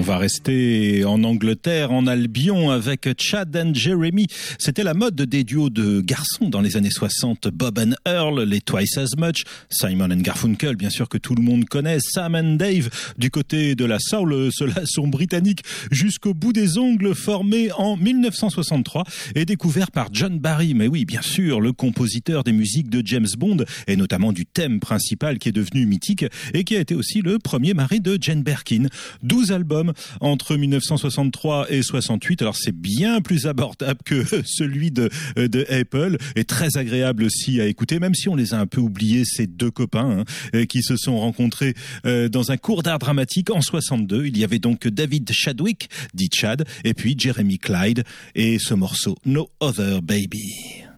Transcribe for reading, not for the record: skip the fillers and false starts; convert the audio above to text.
va rester en Angleterre, en Albion, avec Chad and Jeremy. C'était la mode des duos de garçons dans les années 60. Bob and Earl, les Twice as Much, Simon and Garfunkel, bien sûr que tout le monde connaît, Sam and Dave, du côté de la soul, ceux-là sont britanniques jusqu'au bout des ongles, formés en 1963 et découverts par John Barry. Mais oui, bien sûr, le compositeur des musiques de James Bond et notamment du thème principal qui est devenu mythique et qui a été aussi le premier mari de Jane Birkin. 12 albums entre 1963 et 68. Alors c'est bien plus abordable que celui de Apple et très agréable aussi à écouter, même si on les a un peu oubliés, ces deux copains qui se sont rencontrés dans un cours d'art dramatique en 62. Il y avait donc David Chadwick, dit Chad, et puis Jeremy Clyde et ce morceau No Other Baby.